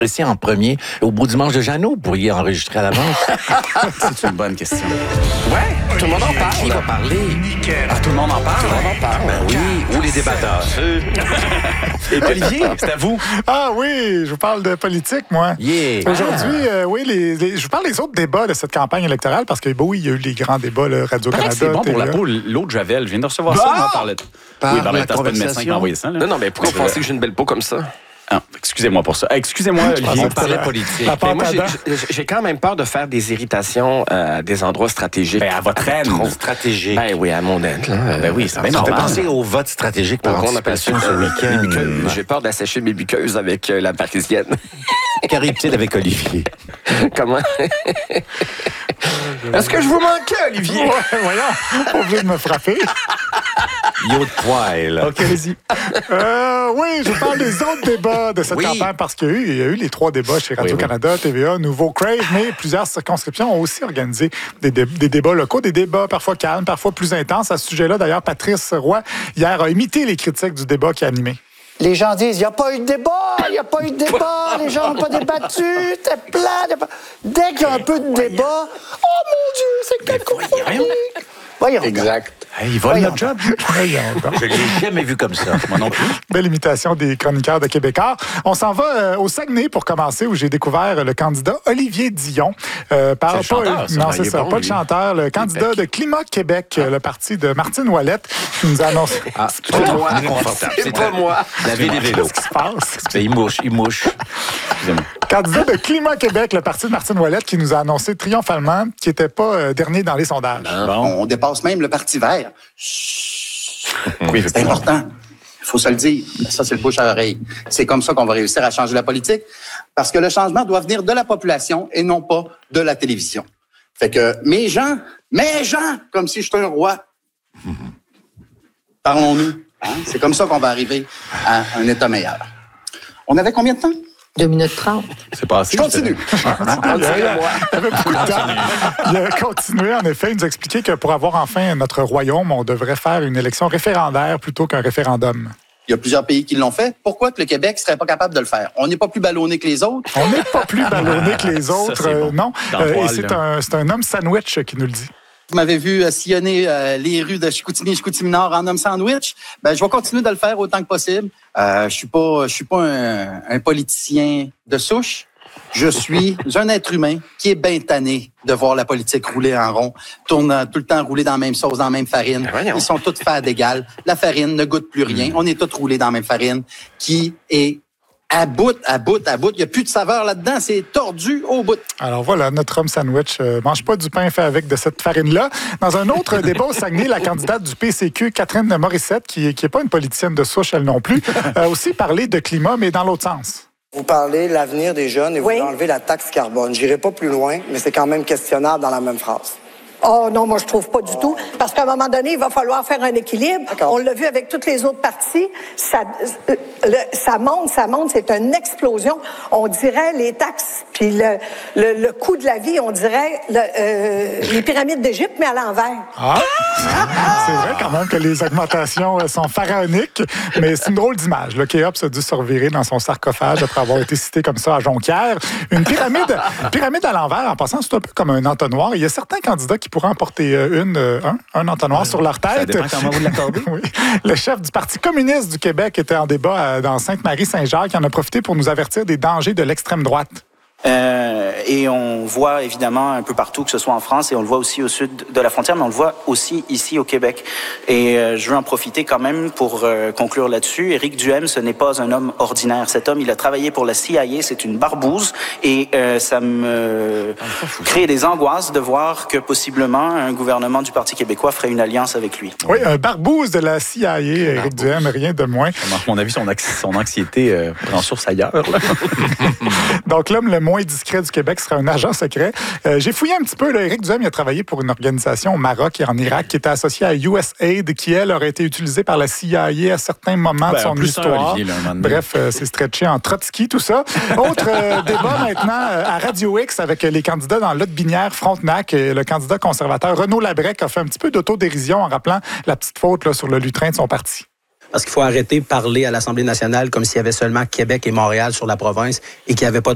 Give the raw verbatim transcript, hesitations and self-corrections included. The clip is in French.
Ici en premier, au beau dimanche de Jeannot, vous pourriez enregistrer à l'avance. C'est une bonne question. Ouais, tout le monde en parle. Qui va parler? Ah, tout le monde en parle? Tout le monde en parle. Ben oui, ou les débatteurs. Et Olivier, c'est à vous. Ah oui, je vous parle de politique, moi. Yeah. Aujourd'hui, euh, oui, les, les- je vous parle des autres débats de cette campagne électorale parce que, ben oui, il y a eu les grands débats, là, Radio-Canada, C'est bon pour la T V A. peau. L'eau de Javel, je viens de recevoir ça. Ah! Moi, par le... Par oui, par la le temps, c'est pas le médecin qui m'a envoyé ça. Là. Non, non, mais pourquoi Je- vous pensez que j'ai une belle peau comme ça? Ah, excusez-moi pour ça. Ah, excusez-moi, Olivier. On parlait politique. La Mais moi, j'ai- Pantada. j'ai j'ai quand même peur de faire des irritations euh, à des endroits stratégiques. Ben, à votre aide. Trop stratégique. Ben oui, à mon aide. Là. Ben oui, c'est bien Ça me fait normal. penser au vote stratégique par Donc, on appelle ça anticipation ce les week-end. muqueuses. J'ai peur d'assécher mes muqueuses avec euh, la parisienne. Qu'arrive-t-il avec Olivier? Comment? Est-ce que je vous manquais, Olivier? Ouais, voyons, pas obligé de me frapper. Yo de poil. OK, allez-y. Euh, oui, je vous parle des autres débats de cette Oui. campagne parce qu'il y a eu, il y a eu les trois débats chez Radio-Canada, T V A, Nouveau Crave, mais plusieurs circonscriptions ont aussi organisé des, dé- des débats locaux, des débats parfois calmes, parfois plus intenses. À ce sujet-là, d'ailleurs, Patrice Roy, hier, a imité les critiques du débat qui a animé. Les gens disent, il n'y a pas eu de débat, il n'y a pas eu de débat, les gens n'ont pas débattu, c'était plat. y a pas- Dès qu'il y a un peu de débat, oh mon Dieu, c'est quel conformique. Voyons. Exact. Hey, il vole Voyons notre job. Voyons donc. Je l'ai jamais vu comme ça. Moi non plus. Belle imitation des chroniqueurs de Québécois. On s'en va euh, au Saguenay pour commencer, où j'ai découvert le candidat Olivier Dion. Euh, par, C'est le chanteur, pas, ça. non, Ah, c'est il est ça, bon, pas le lui. chanteur, le candidat de Climat Québec, euh, le parti de Martine Ouellette, qui nous a annoncé. Ah, C'est pas moi. inconfortable. C'est pas moi. La vie des vélos. Qu'est-ce qui se passe? C'est- Il mouche, il mouche. Excusez-moi. Candidat de Climat Québec, le parti de Martine Ouellette, qui nous a annoncé triomphalement qu'il n'était pas euh, dernier dans les sondages. Bon. On dépasse même le Parti vert. Oui, C'est important. Il faut se le dire. Ça, c'est le bouche à oreille. C'est comme ça qu'on va réussir à changer la politique. Parce que le changement doit venir de la population et non pas de la télévision. Fait que mes gens, mes gens, comme si j'étais un roi. Parlons-nous. Hein? C'est comme ça qu'on va arriver à un État meilleur. On avait combien de temps? deux minutes trente. C'est passé. Je continue. Il y a- il y avait beaucoup de temps. Il a continué, en effet, il nous a expliqué que pour avoir enfin notre royaume, on devrait faire une élection référendaire plutôt qu'un référendum. Il y a plusieurs pays qui l'ont fait. Pourquoi que le Québec serait pas capable de le faire? On n'est pas plus ballonné que les autres. On n'est pas plus ballonné que les autres, c'est bon. euh, non. Dans le Euh, et poil, c'est là. un, c'est un homme sandwich qui nous le dit. Vous m'avez vu euh, sillonner euh, les rues de Chicoutimi, Chicoutimi-Nord en homme sandwich. Ben, je vais continuer de le faire autant que possible. Euh, je suis pas, je suis pas un, un politicien de souche. Je suis un être humain qui est bien tanné de voir la politique rouler en rond, tourne euh, tout le temps rouler dans la même sauce, dans la même farine. Ben voyons. Ils sont tous faits d'égal. La farine ne goûte plus rien. On est tous roulés dans la même farine qui est à bout, à bout, à bout. Il n'y a plus de saveur là-dedans. C'est tordu au bout. Alors voilà, notre homme sandwich euh, mange pas du pain fait avec de cette farine-là. Dans un autre débat au Saguenay, la candidate du P C Q, Catherine Morissette, qui n'est qui est pas une politicienne de souche, elle non plus, a aussi parlé de climat, mais dans l'autre sens. Vous parlez de l'avenir des jeunes et vous Oui. enlevez la taxe carbone. J'irai pas plus loin, mais c'est quand même questionnable dans la même phrase. Oh non, moi je trouve pas du tout. Parce qu'à un moment donné, il va falloir faire un équilibre. D'accord. On l'a vu avec toutes les autres parties. Ça, euh, le- ça monte, ça monte, c'est une explosion. On dirait les taxes, puis le, le, le coût de la vie, on dirait le, euh, les pyramides d'Égypte, mais à l'envers. Ah! C'est vrai quand même que les augmentations euh, sont pharaoniques, mais c'est une drôle d'image. Le Kéops a dû se revirer dans son sarcophage après avoir été cité comme ça à Jonquière. Une pyramide, pyramide à l'envers, en passant, c'est un peu comme un entonnoir. Il y a certains candidats qui pourraient en porter euh, une, euh, un, un entonnoir sur leur tête. Ça dépend comment vous l'accordez. Oui. Le chef du Parti communiste du Québec était en débat euh, dans Sainte-Marie-Saint-Jacques. Il en a profité pour nous avertir des dangers de l'extrême droite. Euh, et on voit évidemment un peu partout, que ce soit en France, et on le voit aussi au sud de la frontière, mais on le voit aussi ici au Québec. Et euh, je veux en profiter quand même pour euh, conclure là-dessus. Éric Duhem, ce n'est pas un homme ordinaire. Cet homme, il a travaillé pour la C I A, c'est une barbouze, et euh, ça me crée des angoisses de voir que possiblement un gouvernement du Parti québécois ferait une alliance avec lui. Oui, un barbouze de la C I A, Éric Duhem, rien de moins. À mon avis, son, ax- son anxiété euh, prend source ailleurs. Là. Donc, l'homme le moins discret du Québec sera un agent secret. Euh, j'ai fouillé un petit peu. Là, Éric Duhem il a travaillé pour une organisation au Maroc et en Irak qui était associée à U S A I D, qui, elle, aurait été utilisée par la C I A à certains moments Ben, de son plus un, histoire. Olivier, là, un moment donné. Bref, euh, c'est stretché en Trotsky, tout ça. Autre euh, débat maintenant euh, à Radio X avec les candidats dans Lot-Binière, Frontenac. Et le candidat conservateur Renaud Labrec a fait un petit peu d'autodérision en rappelant la petite faute là, sur le lutrin de son parti. Parce qu'il faut arrêter de parler à l'Assemblée nationale comme s'il y avait seulement Québec et Montréal sur la province et qu'il n'y avait pas de